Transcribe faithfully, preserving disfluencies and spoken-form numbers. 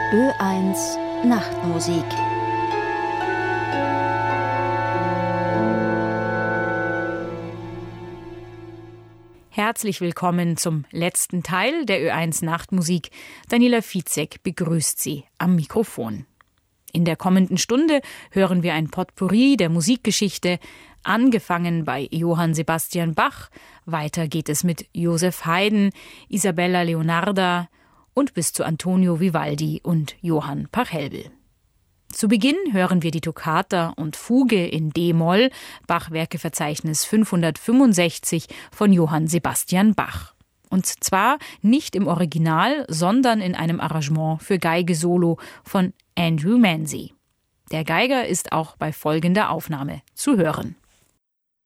Ö eins Nachtmusik. Herzlich willkommen zum letzten Teil der Ö eins Nachtmusik. Daniela Fitzek begrüßt Sie am Mikrofon. In der kommenden Stunde hören wir ein Potpourri der Musikgeschichte, angefangen bei Johann Sebastian Bach, weiter geht es mit Joseph Haydn, Isabella Leonarda und bis zu Antonio Vivaldi und Johann Pachelbel. Zu Beginn hören wir die Toccata und Fuge in D-Moll, Bachwerkeverzeichnis fünfhundertfünfundsechzig von Johann Sebastian Bach. Und zwar nicht im Original, sondern in einem Arrangement für Geige-Solo von Andrew Manze. Der Geiger ist auch bei folgender Aufnahme zu hören.